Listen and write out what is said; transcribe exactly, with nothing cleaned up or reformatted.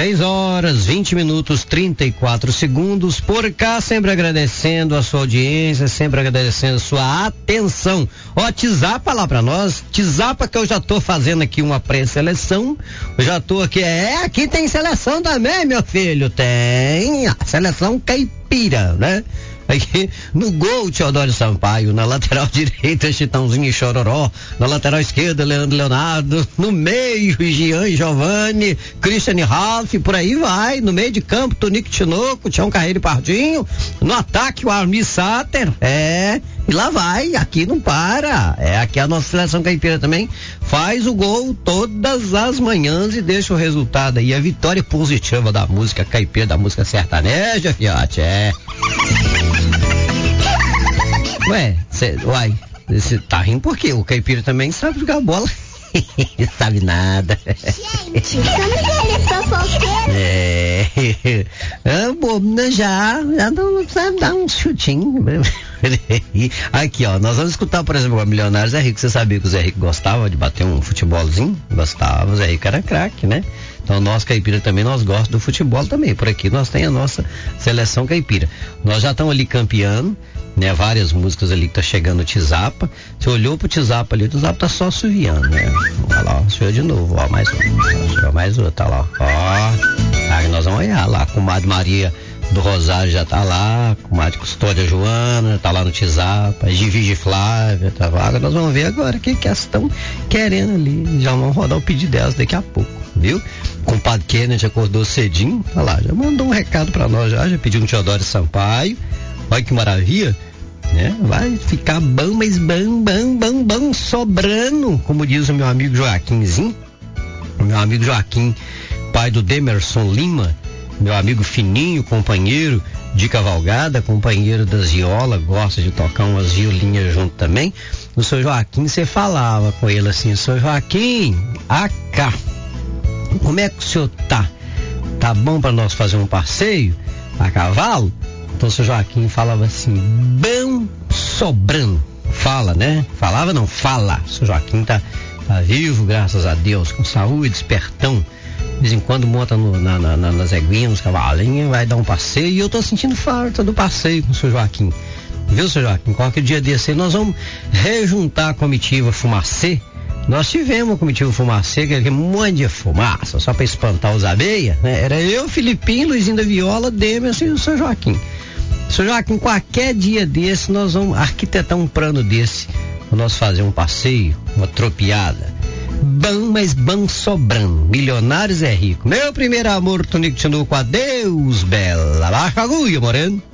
seis horas, vinte minutos, trinta e quatro segundos. Por cá, sempre agradecendo a sua audiência, sempre agradecendo a sua atenção. Ó, tizapa lá pra nós, tizapa que eu já tô fazendo aqui uma pré-seleção. Eu já tô aqui, é, aqui tem seleção também, meu filho, tem a seleção caipira, né? Aqui no gol, Teodoro Sampaio, na lateral direita, Chitãozinho e Chororó, na lateral esquerda, Leandro Leonardo, no meio, Jean e Giovanni, Christian Ralph, por aí vai, no meio de campo, Tonico Tinoco, Tião Carreiro e Pardinho, no ataque, o Armi Sater, é, e lá vai, aqui não para, é, aqui a nossa seleção caipira também faz o gol todas as manhãs e deixa o resultado aí, a vitória positiva da música caipira, da música sertaneja, fiote, é. Ué, cê, uai, você tá rindo por quê? O caipira também sabe jogar bola. Sabe nada. Gente, somos eles fofoqueiros. É. Ah, bobo, já, já não sabe dar um chutinho. Aqui, ó, nós vamos escutar, por exemplo, o Milionário Zé Rico. Você sabia que o Zé Rico gostava de bater um futebolzinho? Gostava, o Zé Rico era craque, né? Então nós caipira também, nós gostamos do futebol também. Por aqui nós temos a nossa seleção caipira. Nós já estamos ali campeando, né? Várias músicas ali que tá chegando o Tizapa. Você olhou pro Tizapa ali, o Tizapa tá só assoviando, né? Olha lá, ó, subiu de novo, ó, mais um. Ó, mais outro, tá lá, ó. Aí nós vamos olhar lá, com Comadre Maria do Rosário já tá lá, Comadre Custódia Joana, tá lá no Tizapa, Givige Flávia, tá lá. Nós vamos ver agora o que que elas estão querendo ali. Já vamos rodar o pedido delas daqui a pouco, viu? O compadre Kennedy acordou cedinho, tá lá, já mandou um recado pra nós já, já pediu um Teodoro Sampaio. Olha que maravilha, né? Vai ficar bom, mas bom, bom, bom, bom, sobrando, como diz o meu amigo Joaquimzinho, o meu amigo Joaquim, pai do Demerson Lima, meu amigo fininho, companheiro de cavalgada, companheiro das violas, gosta de tocar umas violinhas junto também. O seu Joaquim, você falava com ele assim, seu Joaquim, acá, como é que o senhor tá? Tá bom para nós fazer um passeio a cavalo? Então o seu Joaquim falava assim, bom sobrando. Fala, né? Falava não, fala. O seu Joaquim tá, tá vivo, graças a Deus, com saúde, espertão. De vez em quando monta no, na, na, nas eguinhas, nos cavalinhos, vai dar um passeio. E eu tô sentindo falta do passeio com o seu Joaquim. Viu, seu Joaquim? Qualquer dia desse aí nós vamos rejuntar a comitiva Fumacê. Nós tivemos a comitiva Fumacê, que era um monte de fumaça, só para espantar os abelhas, né? Era eu, Filipinho, Luizinho da Viola, Demerson e o seu Joaquim. Seu Joaquim, qualquer dia desse, nós vamos arquitetar um plano desse, para nós fazer um passeio, uma tropiada. Bom, mas bom sobrando. Milionários é rico. Meu primeiro amor, Tonico Tinoco, adeus, bela. Baixa a agulha, moreno.